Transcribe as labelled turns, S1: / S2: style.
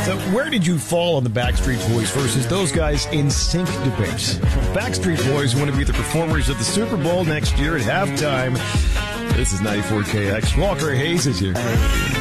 S1: So where did you fall on the Backstreet Boys versus those guys in sync debate? Backstreet Boys want to be the performers of the Super Bowl next year at halftime. This is 94KX. Walker Hayes is here.